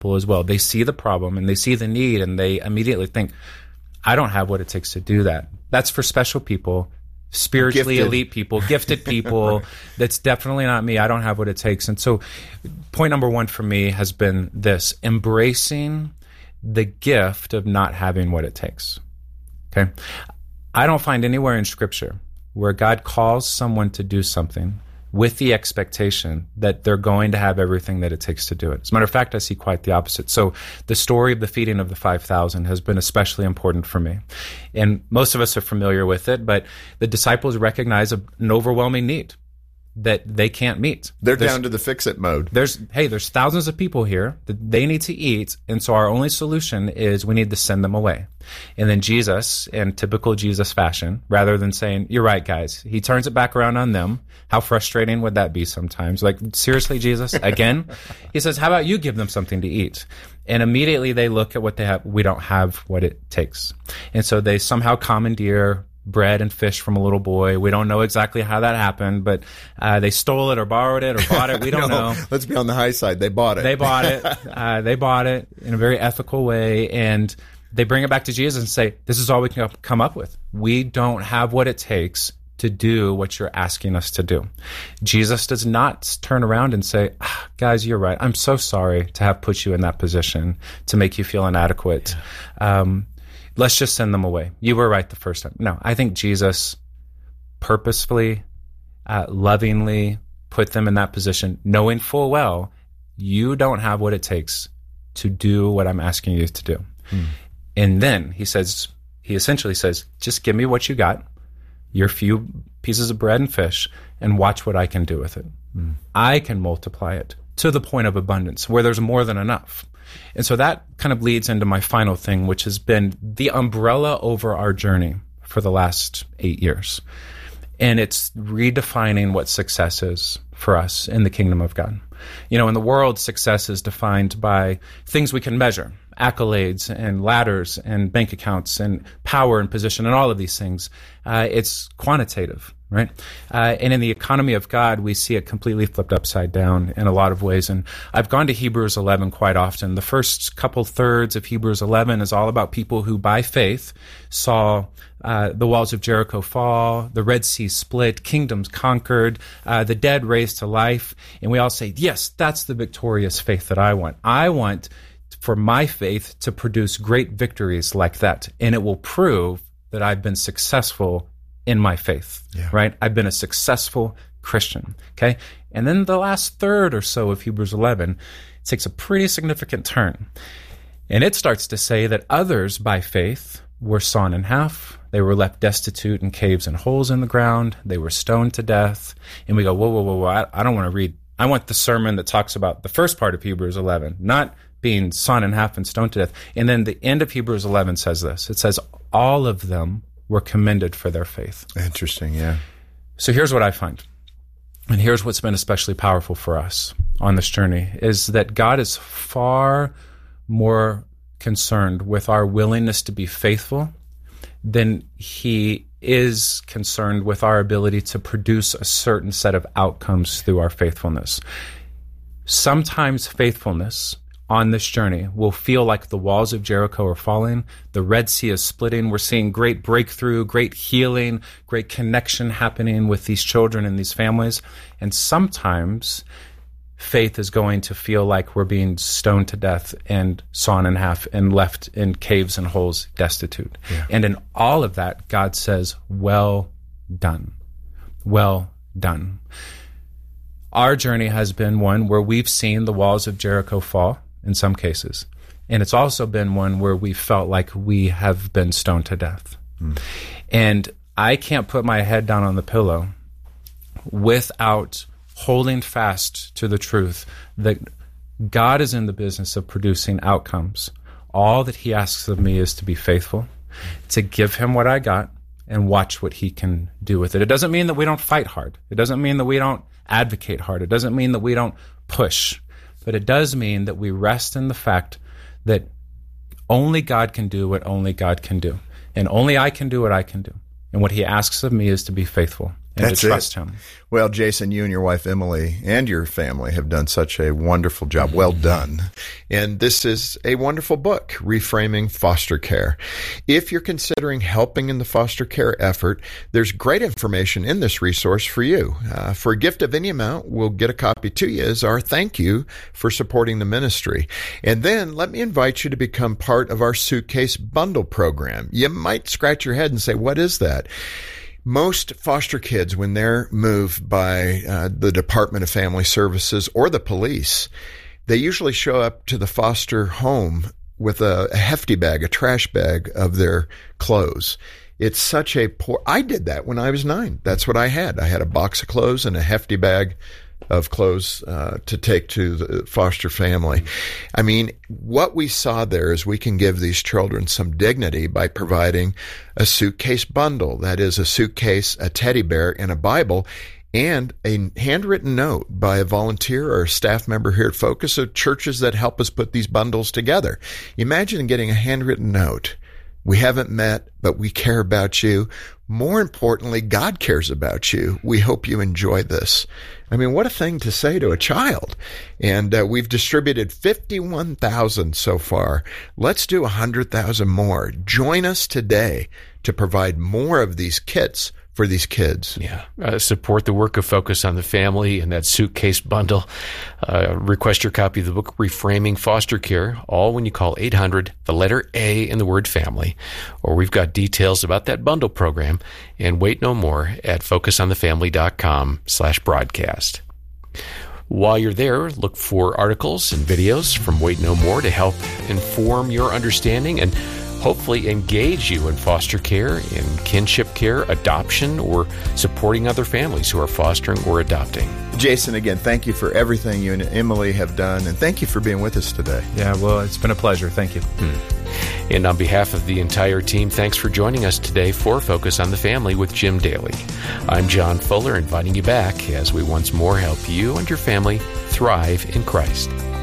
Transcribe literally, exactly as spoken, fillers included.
people as well. They see the problem and they see the need and they immediately think, I don't have what it takes to do that. That's for special people, spiritually gifted. elite people, gifted people. Right. That's definitely not me. I don't have what it takes. And so point number one for me has been this: embracing the gift of not having what it takes. Okay. I don't find anywhere in Scripture where God calls someone to do something with the expectation that they're going to have everything that it takes to do it. As a matter of fact, I see quite the opposite. So the story of the feeding of the five thousand has been especially important for me. And most of us are familiar with it, but the disciples recognize an overwhelming need that they can't meet. They're there's, down to the fix-it mode. There's Hey, there's thousands of people here that they need to eat, and so our only solution is we need to send them away. And then Jesus, in typical Jesus fashion, rather than saying, you're right, guys, he turns it back around on them. How frustrating would that be sometimes? Like, seriously, Jesus, again? He says, how about you give them something to eat? And immediately they look at what they have. We don't have what it takes. And so they somehow commandeer bread and fish from a little boy. We don't know exactly how that happened, but uh, they stole it or borrowed it or bought it. We don't no, know. Let's be on the high side. They bought it. They bought it. Uh, they bought it in a very ethical way, and they bring it back to Jesus and say, this is all we can come up with. We don't have what it takes to do what you're asking us to do. Jesus does not turn around and say, ah, guys, you're right. I'm so sorry to have put you in that position to make you feel inadequate. Yeah. Um, let's just send them away. You were right the first time. No, I think Jesus purposefully, uh, lovingly put them in that position, knowing full well you don't have what it takes to do what I'm asking you to do. Hmm. And then he says, he essentially says, just give me what you got, your few pieces of bread and fish, and watch what I can do with it. Hmm. I can multiply it to the point of abundance where there's more than enough. And so that kind of leads into my final thing, which has been the umbrella over our journey for the last eight years. And it's redefining what success is for us in the kingdom of God. You know, in the world, success is defined by things we can measure, accolades and ladders and bank accounts and power and position and all of these things. Uh, it's quantitative, right? Uh, and in the economy of God, we see it completely flipped upside down in a lot of ways. And I've gone to Hebrews eleven quite often. The first couple thirds of Hebrews eleven is all about people who, by faith, saw uh, the walls of Jericho fall, the Red Sea split, kingdoms conquered, uh, the dead raised to life. And we all say, yes, that's the victorious faith that I want. I want for my faith to produce great victories like that. And it will prove that I've been successful in my faith, yeah. right? I've been a successful Christian, okay? And then the last third or so of Hebrews eleven takes a pretty significant turn. And it starts to say that others, by faith, were sawn in half. They were left destitute in caves and holes in the ground. They were stoned to death. And we go, whoa, whoa, whoa, whoa, I, I don't want to read. I want the sermon that talks about the first part of Hebrews eleven, not being sawn in half and stoned to death. And then the end of Hebrews eleven says this. It says, all of them were commended for their faith. Interesting, yeah. So here's what I find. And here's what's been especially powerful for us on this journey, is that God is far more concerned with our willingness to be faithful than he is concerned with our ability to produce a certain set of outcomes through our faithfulness. Sometimes faithfulness on this journey will feel like the walls of Jericho are falling, the Red Sea is splitting, we're seeing great breakthrough, great healing, great connection happening with these children and these families. And sometimes faith is going to feel like we're being stoned to death and sawn in half and left in caves and holes destitute. Yeah. And in all of that, God says, well done. Well done. Our journey has been one where we've seen the walls of Jericho fall in some cases. And it's also been one where we felt like we have been stoned to death. Mm. And I can't put my head down on the pillow without holding fast to the truth that God is in the business of producing outcomes. All that he asks of me is to be faithful, to give him what I got, and watch what he can do with it. It doesn't mean that we don't fight hard. It doesn't mean that we don't advocate hard. It doesn't mean that we don't push. But it does mean that we rest in the fact that only God can do what only God can do. And only I can do what I can do. And what he asks of me is to be faithful. and That's to trust it. him. Well, Jason, you and your wife, Emily, and your family have done such a wonderful job. Well done. And this is a wonderful book, Reframing Foster Care. If you're considering helping in the foster care effort, there's great information in this resource for you. Uh, for a gift of any amount, we'll get a copy to you as our thank you for supporting the ministry. And then let me invite you to become part of our Suitcase Bundle program. You might scratch your head and say, what is that? Most foster kids, when they're moved by uh, the Department of Family Services or the police, they usually show up to the foster home with a, a hefty bag, a trash bag of their clothes. It's such a poor... I did that when I was nine. That's what I had. I had a box of clothes and a hefty bag of clothes uh, to take to the foster family. I mean, what we saw there is we can give these children some dignity by providing a suitcase bundle. That is a suitcase, a teddy bear, and a Bible, and a handwritten note by a volunteer or a staff member here at Focus of churches that help us put these bundles together. Imagine getting a handwritten note. We haven't met, but we care about you. More importantly, God cares about you. We hope you enjoy this. I mean, what a thing to say to a child. And uh, we've distributed fifty-one thousand so far. Let's do one hundred thousand more. Join us today to provide more of these kits for these kids. Yeah. Uh, support the work of Focus on the Family and that suitcase bundle. Uh, request your copy of the book, Reframing Foster Care, all when you call eight hundred, the letter A in the word family. Or we've got details about that bundle program. And wait no more at focusonthefamily.com slash broadcast. While you're there, look for articles and videos from Wait No More to help inform your understanding and hopefully engage you in foster care, in kinship care, adoption, or supporting other families who are fostering or adopting. Jason, again, thank you for everything you and Emily have done, and thank you for being with us today. Yeah, well, it's been a pleasure. Thank you. Hmm. And on behalf of the entire team, thanks for joining us today for Focus on the Family with Jim Daly. I'm John Fuller, inviting you back as we once more help you and your family thrive in Christ.